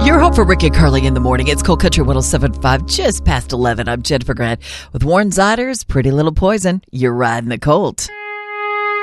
Your hope for Rick and Carly in the morning. It's Cold Country 107.5, just past 11. I'm Jennifer Grant with Warren Ziders, Pretty Little Poison. You're riding the Colt.